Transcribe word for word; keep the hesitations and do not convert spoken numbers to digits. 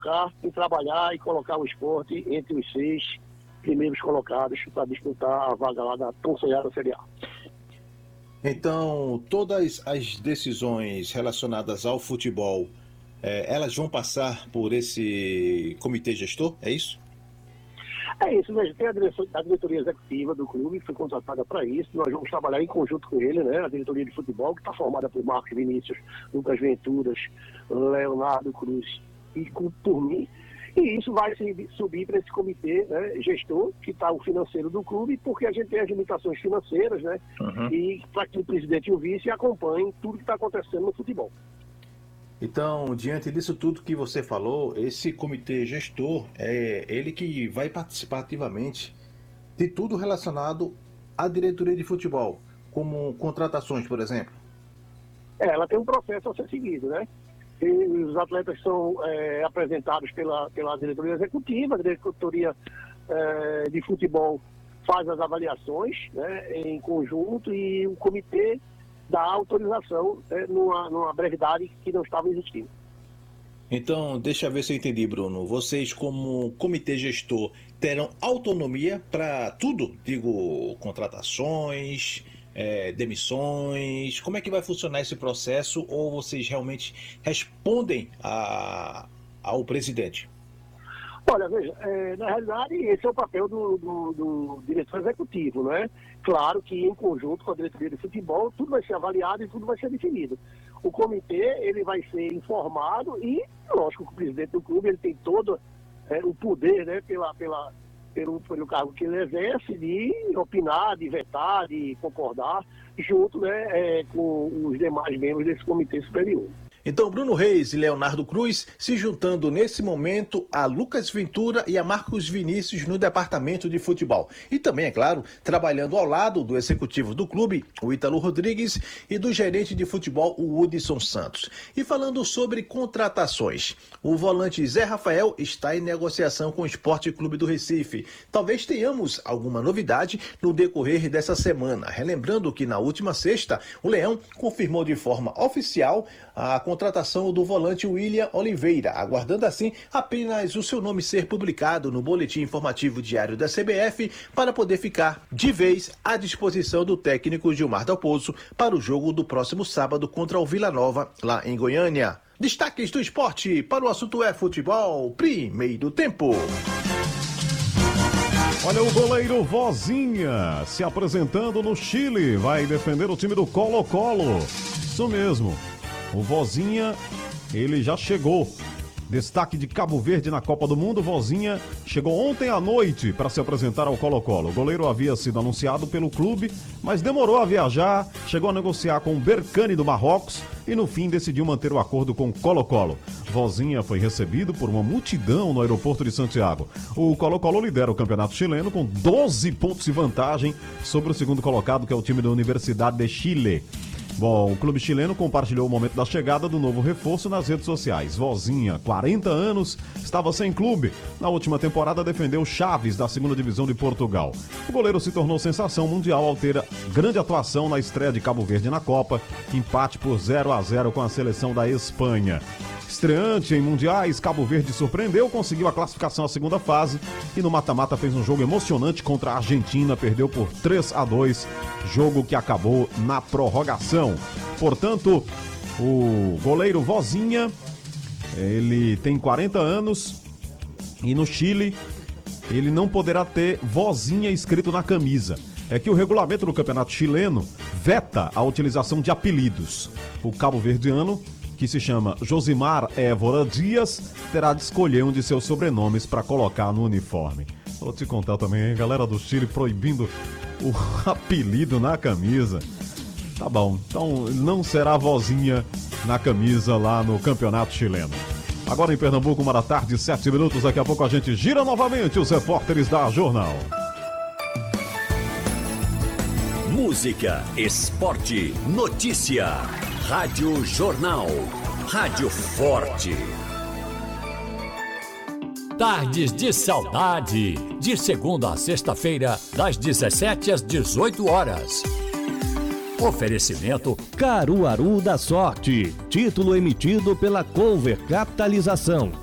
focar em trabalhar e colocar o esporte entre os seis primeiros colocados para disputar a vaga lá da tão sonhada Série A. Então, todas as decisões relacionadas ao futebol, eh, elas vão passar por esse comitê gestor, é isso? É isso, né? Tem a, direção, a diretoria executiva do clube, que foi contratada para isso. Nós vamos trabalhar em conjunto com ele, né? A diretoria de futebol, que está formada por Marcos Vinícius, Lucas Venturas, Leonardo Cruz e por mim. E isso vai subir para esse comitê, né, gestor, que está o financeiro do clube, porque a gente tem as limitações financeiras, né? Uhum. E para que o presidente e o vice acompanhem tudo que está acontecendo no futebol. Então, diante disso tudo que você falou, esse comitê gestor é ele que vai participar ativamente de tudo relacionado à diretoria de futebol, como contratações, por exemplo? É, ela tem um processo a ser seguido, né? E os atletas são é, apresentados pela, pela diretoria executiva, a diretoria é, de futebol faz as avaliações, né, em conjunto, e o comitê dá autorização é, numa, numa brevidade que não estava existindo. Então, deixa eu ver se eu entendi, Bruno. Vocês, como comitê gestor, terão autonomia para tudo? Digo, contratações, é, demissões. Como é que vai funcionar esse processo? Ou vocês realmente respondem a, ao presidente? Olha, veja, é, na realidade, esse é o papel do, do, do diretor executivo, né? Claro que em conjunto com a diretoria de futebol, tudo vai ser avaliado e tudo vai ser definido. O comitê, ele vai ser informado e, lógico, que o presidente do clube, ele tem todo é, o poder, né, pela, pela, pelo, pelo cargo que ele exerce, de opinar, de vetar, de concordar, junto, né, é, com os demais membros desse comitê superior. Então, Bruno Reis e Leonardo Cruz se juntando nesse momento a Lucas Ventura e a Marcos Vinícius no departamento de futebol. E também, é claro, trabalhando ao lado do executivo do clube, o Ítalo Rodrigues, e do gerente de futebol, o Hudson Santos. E falando sobre contratações, o volante Zé Rafael está em negociação com o Esporte Clube do Recife. Talvez tenhamos alguma novidade no decorrer dessa semana. Relembrando que na última sexta, o Leão confirmou de forma oficial a contratação do volante William Oliveira, aguardando assim apenas o seu nome ser publicado no boletim informativo diário da C B F para poder ficar de vez à disposição do técnico Gilmar Dalpozo para o jogo do próximo sábado contra o Vila Nova, lá em Goiânia. Destaques do esporte para o assunto é futebol, primeiro tempo. Olha o goleiro Vozinha se apresentando no Chile, vai defender o time do Colo-Colo. Isso mesmo. O Vozinha, ele já chegou. Destaque de Cabo Verde na Copa do Mundo. Vozinha chegou ontem à noite para se apresentar ao Colo-Colo. O goleiro havia sido anunciado pelo clube, mas demorou a viajar, chegou a negociar com o Berkane do Marrocos e no fim decidiu manter o acordo com o Colo-Colo. Vozinha foi recebido por uma multidão no aeroporto de Santiago. O Colo-Colo lidera o campeonato chileno com doze pontos de vantagem sobre o segundo colocado, que é o time da Universidade de Chile. Bom, o clube chileno compartilhou o momento da chegada do novo reforço nas redes sociais. Vozinha, quarenta anos, estava sem clube. Na última temporada defendeu Chaves da segunda divisão de Portugal. O goleiro se tornou sensação mundial ao ter grande atuação na estreia de Cabo Verde na Copa, empate por zero a zero com a seleção da Espanha. Estreante em mundiais, Cabo Verde surpreendeu, conseguiu a classificação à segunda fase e no mata-mata fez um jogo emocionante contra a Argentina, perdeu por três a dois, jogo que acabou na prorrogação. Portanto, o goleiro Vozinha, ele tem quarenta anos e no Chile ele não poderá ter Vozinha escrito na camisa. É que o regulamento do campeonato chileno veta a utilização de apelidos. O cabo-verdiano, que se chama Josimar Évora Dias, terá de escolher um de seus sobrenomes para colocar no uniforme. Vou te contar também, hein, galera do Chile proibindo o apelido na camisa. Tá bom, então não será Vozinha na camisa lá no campeonato chileno. Agora em Pernambuco, uma da tarde, sete minutos, daqui a pouco a gente gira novamente os repórteres da Jornal. Música, esporte, notícia. Rádio Jornal. Rádio Forte. Tardes de Saudade. De segunda a sexta-feira, das dezessete às dezoito horas. Oferecimento Caruaru da Sorte. Título emitido pela Cover Capitalização.